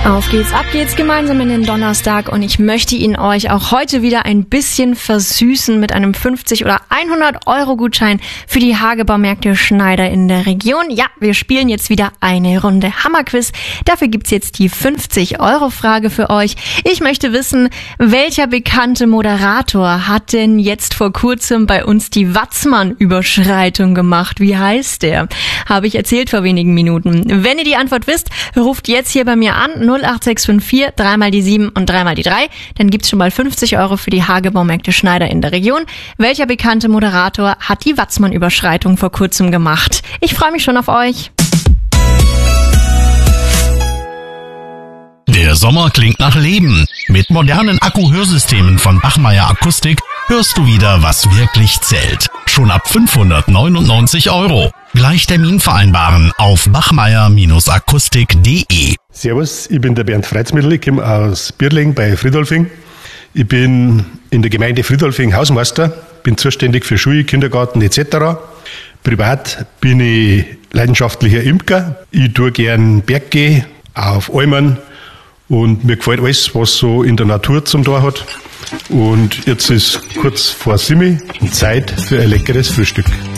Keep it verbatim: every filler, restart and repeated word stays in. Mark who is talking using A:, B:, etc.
A: Auf geht's, ab geht's gemeinsam in den Donnerstag und ich möchte ihn euch auch heute wieder ein bisschen versüßen mit einem fünfzig oder hundert Euro Gutschein für die Hagebaumärkte Schneider in der Region. Ja, wir spielen jetzt wieder eine Runde Hammerquiz. Dafür gibt's jetzt die fünfzig Euro Frage für euch. Ich möchte wissen, welcher bekannte Moderator hat denn jetzt vor kurzem bei uns die Watzmann-Überschreitung gemacht? Wie heißt der? Habe ich erzählt vor wenigen Minuten. Wenn ihr die Antwort wisst, ruft jetzt hier bei mir an, null acht sechs fünf vier, dreimal die sieben und dreimal die drei. Dann gibt's schon mal fünfzig Euro für die Hagebaumärkte Schneider in der Region. Welcher bekannte Moderator hat die Watzmann-Überschreitung vor kurzem gemacht? Ich freue mich schon auf euch.
B: Der Sommer klingt nach Leben. Mit modernen Akku-Hörsystemen von Bachmeier Akustik hörst du wieder, was wirklich zählt. Schon ab fünfhundertneunundneunzig Euro. Gleich Termin vereinbaren auf bachmeier Akustik punkt de.
C: Servus, ich bin der Bernd Freizmittel, ich komme aus Bierling bei Friedolfing. Ich bin in der Gemeinde Friedolfing Hausmeister, bin zuständig für Schule, Kindergarten et cetera. Privat bin ich leidenschaftlicher Imker. Ich tue gern Berggeh auf Almen und mir gefällt alles, was so in der Natur zum Tor hat. Und jetzt ist kurz vor Simi Zeit für ein leckeres Frühstück.